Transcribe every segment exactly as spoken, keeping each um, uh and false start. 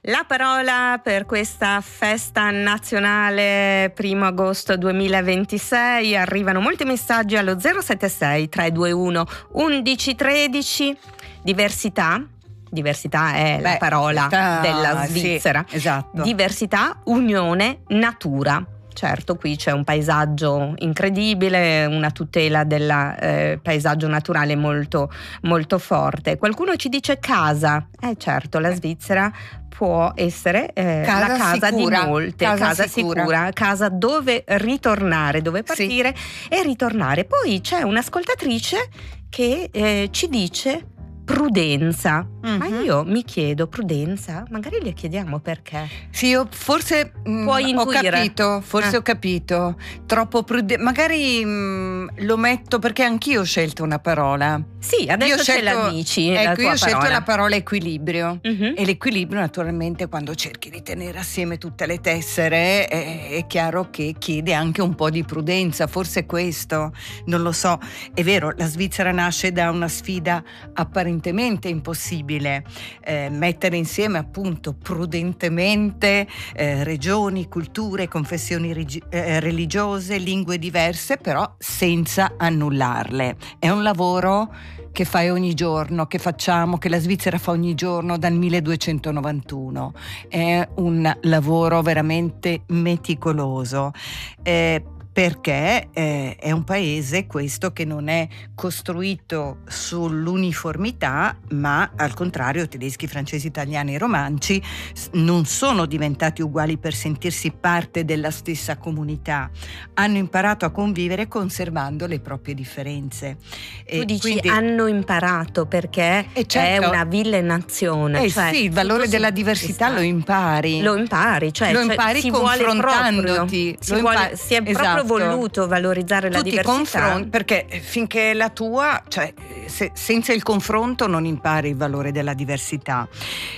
La parola per questa festa nazionale primo agosto duemilaventisei. Arrivano molti messaggi allo zero sette sei tre due uno undici tredici. Diversità. Diversità è Beh, la parola sta, della Svizzera. Sì, esatto. Diversità, unione, natura. Certo, qui c'è un paesaggio incredibile, una tutela del eh, paesaggio naturale molto, molto forte. Qualcuno ci dice casa. Eh certo, la Svizzera può essere eh, casa la casa sicura, di molte, casa, casa sicura. sicura, casa dove ritornare, dove partire sì. e ritornare. Poi c'è un'ascoltatrice che eh, ci dice prudenza. Mm-hmm. Ma io mi chiedo, prudenza? Magari le chiediamo perché. Sì, io forse mh, Puoi ho intuire. capito, forse eh. ho capito. Troppo prudente. Magari mh, lo metto perché anch'io ho scelto una parola. Sì, adesso ce la dici. Ecco, la tua io ho scelto parola. la parola equilibrio. Mm-hmm. E l'equilibrio, naturalmente, quando cerchi di tenere assieme tutte le tessere, è, è chiaro che chiede anche un po' di prudenza. Forse questo, non lo so. È vero, la Svizzera nasce da una sfida apparentemente impossibile, eh, mettere insieme appunto prudentemente eh, regioni, culture, confessioni rigi- eh, religiose, lingue diverse, però senza annullarle. È un lavoro che fai ogni giorno, che facciamo, che la Svizzera fa ogni giorno dal milleduecentonovantuno. È un lavoro veramente meticoloso. Eh, perché eh, è un paese questo che non è costruito sull'uniformità, ma al contrario tedeschi, francesi, italiani e romanci non sono diventati uguali per sentirsi parte della stessa comunità, hanno imparato a convivere conservando le proprie differenze. Tu e dici quindi, hanno imparato perché e certo, è una ville nazione. Eh cioè, sì, il valore della diversità lo impari. Lo impari, cioè lo impari si confrontandoti. Si, lo vuole, impari, si è esatto. proprio voluto valorizzare la tu diversità. Ti confronti, perché finché la tua, cioè se, senza il confronto non impari il valore della diversità.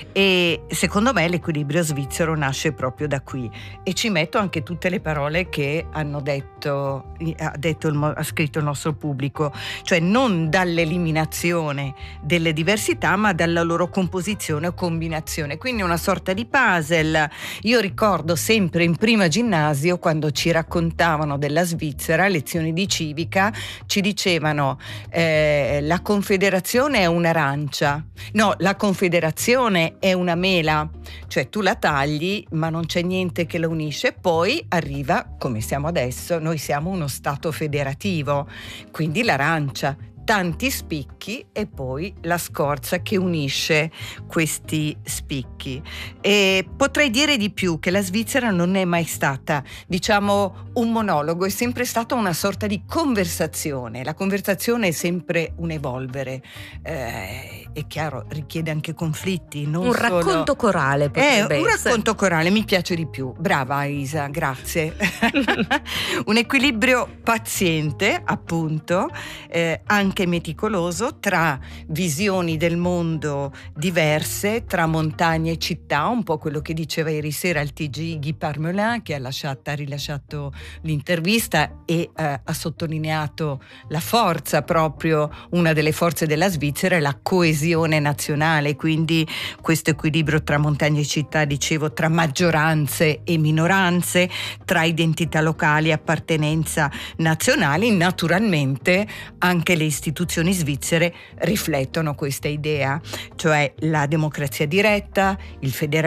E secondo me l'equilibrio svizzero nasce proprio da qui. E ci metto anche tutte le parole che hanno detto, ha, detto il, ha scritto il nostro pubblico, cioè non dall'eliminazione delle diversità, ma dalla loro composizione o combinazione. Quindi una sorta di puzzle. Io ricordo sempre in prima ginnasio, quando ci raccontavano della Svizzera, lezioni di civica, ci dicevano eh, la Confederazione è un'arancia, no, la Confederazione è una mela, cioè tu la tagli ma non c'è niente che la unisce. Poi arriva, come siamo adesso, noi siamo uno stato federativo, quindi l'arancia, tanti spicchi e poi la scorza che unisce questi spicchi. E potrei dire di più, che la Svizzera non è mai stata, diciamo, un monologo, è sempre stata una sorta di conversazione. La conversazione è sempre un evolvere, eh, è chiaro, richiede anche conflitti, non un solo... racconto corale eh, potrebbe un essere. racconto corale mi piace di più. Brava Isa, grazie. Un equilibrio paziente, appunto, eh, anche meticoloso, tra visioni del mondo diverse, tra montagne e città, un po' quello che diceva ieri sera al T G Guy Parmelin, che ha, lasciato, ha rilasciato l'intervista e eh, ha sottolineato la forza, proprio una delle forze della Svizzera è la coesione nazionale, quindi questo equilibrio tra montagne e città, dicevo, tra maggioranze e minoranze, tra identità locali e appartenenza nazionali. Naturalmente anche le istituzioni svizzere riflettono questa idea, cioè la democrazia diretta, il federalismo,